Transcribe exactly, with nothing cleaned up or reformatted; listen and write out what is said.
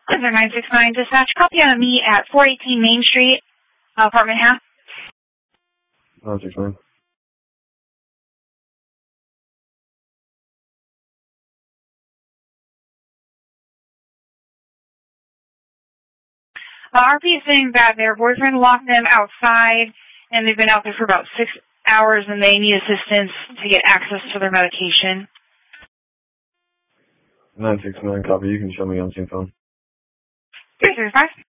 Cruiser nine six nine, dispatch, copy on me at four eighteen Main Street, apartment half. nine six nine. Uh, R P is saying that their boyfriend locked them outside, and they've been out there for about six hours, and they need assistance to get access to their medication. nine six nine, copy. You can show me on scene phone. three three five.